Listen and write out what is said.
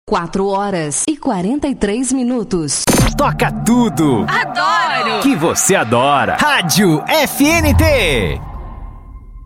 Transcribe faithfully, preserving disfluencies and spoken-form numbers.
Quatro horas e quarenta e três minutos. Toca tudo. Adoro. Que você adora. Rádio F N T.